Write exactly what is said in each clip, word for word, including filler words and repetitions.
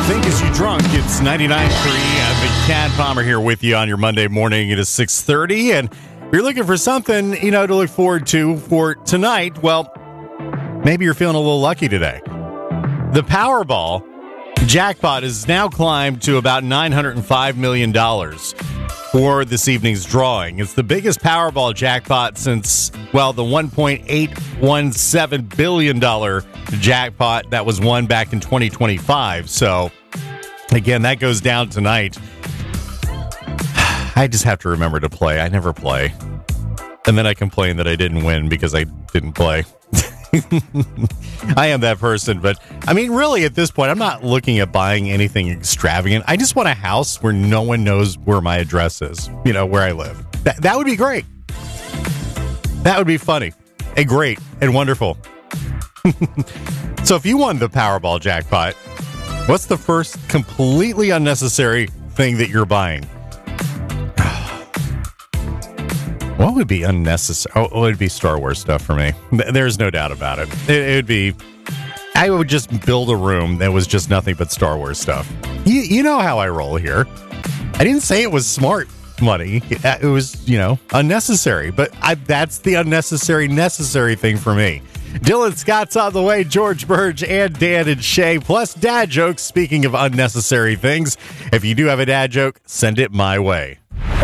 Think Is You Drunk? It's ninety-nine point three. I'm the Cat Palmer here with you on your Monday morning. It is six thirty, and if you're looking for something, you know, to look forward to for tonight, well, maybe you're feeling a little lucky today. The Powerball jackpot has now climbed to about nine hundred five million dollars for this evening's drawing. It's the biggest Powerball jackpot since, well, the one point eight one seven billion dollars jackpot that was won back in twenty twenty-five. So, again, that goes down tonight. I just have to remember to play. I never play. And then I complain that I didn't win because I didn't play. I am that person, but I mean, really, at this point, I'm not looking at buying anything extravagant. I just want a house where no one knows where my address is, you know, where I live. That, that would be great. That would be funny and great and wonderful. So if you won the Powerball jackpot, what's the first completely unnecessary thing that you're buying? What would be unnecessary? Oh, it would be Star Wars stuff for me. There's no doubt about it. it. It would be, I would just build a room that was just nothing but Star Wars stuff. You, you know how I roll here. I didn't say it was smart money. It was, you know, unnecessary. But I, that's the unnecessary, necessary thing for me. Dylan Scott's on the way, George Burge, and Dan and Shay, plus dad jokes. Speaking of unnecessary things, if you do have a dad joke, send it my way.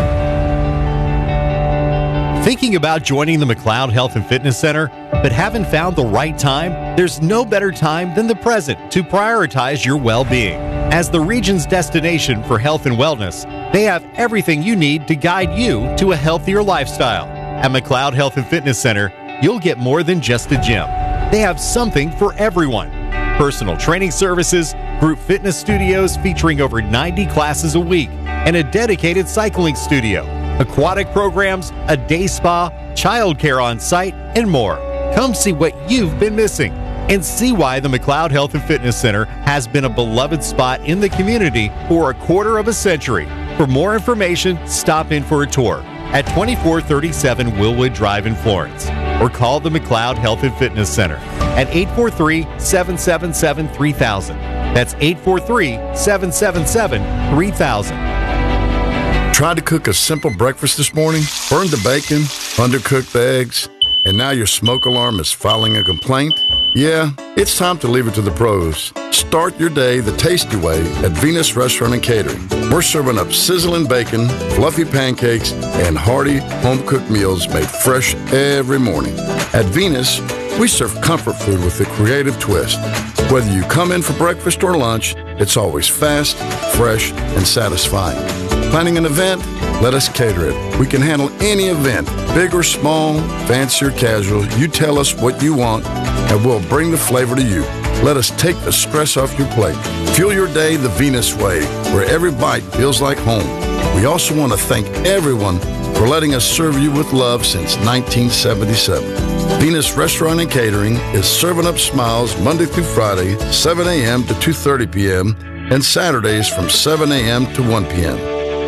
Thinking about joining the McLeod Health and Fitness Center, but haven't found the right time? There's no better time than the present to prioritize your well-being. As the region's destination for health and wellness, they have everything you need to guide you to a healthier lifestyle. At McLeod Health and Fitness Center, you'll get more than just a gym. They have something for everyone. Personal training services, group fitness studios featuring over ninety classes a week, and a dedicated cycling studio. Aquatic programs, a day spa, childcare on site, and more. Come see what you've been missing and see why the McLeod Health and Fitness Center has been a beloved spot in the community for a quarter of a century. For more information, stop in for a tour at twenty-four thirty-seven Willwood Drive in Florence, or call the McLeod Health and Fitness Center at eight four three, seven seven seven, three thousand. That's eight four three, seven seven seven, three thousand. Tried to cook a simple breakfast this morning, burned the bacon, undercooked the eggs, and now your smoke alarm is filing a complaint? Yeah, it's time to leave it to the pros. Start your day the tasty way at Venus Restaurant and Catering. We're serving up sizzling bacon, fluffy pancakes, and hearty home-cooked meals made fresh every morning. At Venus, we serve comfort food with a creative twist. Whether you come in for breakfast or lunch, it's always fast, fresh, and satisfying. Planning an event? Let us cater it. We can handle any event, big or small, fancy or casual. You tell us what you want, and we'll bring the flavor to you. Let us take the stress off your plate. Fuel your day the Venus way, where every bite feels like home. We also want to thank everyone for letting us serve you with love since nineteen seventy-seven. Venus Restaurant and Catering is serving up smiles Monday through Friday, seven a.m. to two thirty p.m., and Saturdays from seven a.m. to one p.m.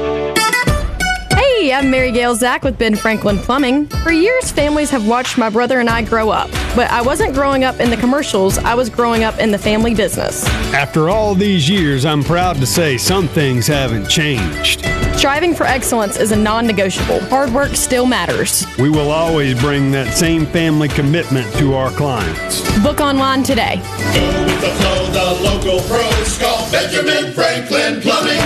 Hey, I'm Mary Gail Zach with Ben Franklin Plumbing. For years, families have watched my brother and I grow up. But I wasn't growing up in the commercials, I was growing up in the family business. After all these years, I'm proud to say some things haven't changed. Striving for excellence is a non-negotiable. Hard work still matters. We will always bring that same family commitment to our clients. Book online today. Go with the flow, the local pros. Call Benjamin Franklin Plumbing.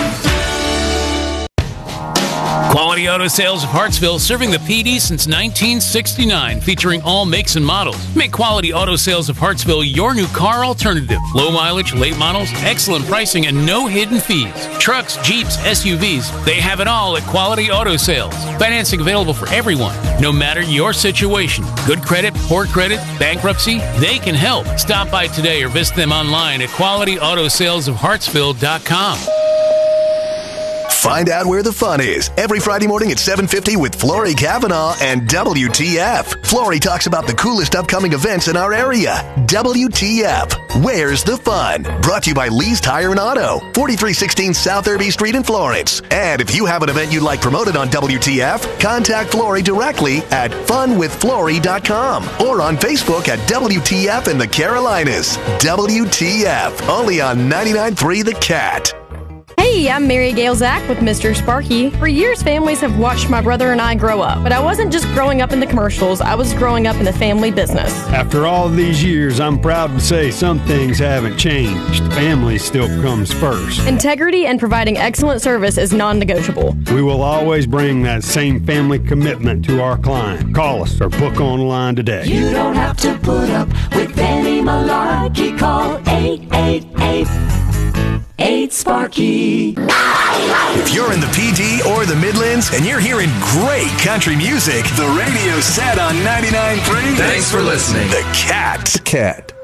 Quality Auto Sales of Hartsville, serving the P D since nineteen sixty-nine, featuring all makes and models. Make Quality Auto Sales of Hartsville your new car alternative. Low mileage, late models, excellent pricing, and no hidden fees. Trucks, Jeeps, S U Vs, they have it all at Quality Auto Sales. Financing available for everyone, no matter your situation. Good credit, poor credit, bankruptcy, they can help. Stop by today or visit them online at quality auto sales of hartsville dot com. Find out where the fun is every Friday morning at seven fifty with Flory Kavanaugh and W T F. Flory talks about the coolest upcoming events in our area. W T F. Where's the fun? Brought to you by Lee's Tire and Auto, forty-three sixteen South Irby Street in Florence. And if you have an event you'd like promoted on W T F, contact Flory directly at fun with flory dot com or on Facebook at W T F in the Carolinas. W T F, only on ninety-nine point three The Cat. Hey, I'm Mary Gail Zach with Mister Sparky. For years, families have watched my brother and I grow up, but I wasn't just growing up in the commercials, I was growing up in the family business. After all these years, I'm proud to say some things haven't changed. Family still comes first. Integrity and providing excellent service is non-negotiable. We will always bring that same family commitment to our client. Call us or book online today. You don't have to put up with any malarkey. Call eight eight eight, eight Sparky. If you're in the P D or the Midlands and you're hearing great country music, the radio's set on ninety-nine point three. Thanks for listening. The Cat. The Cat.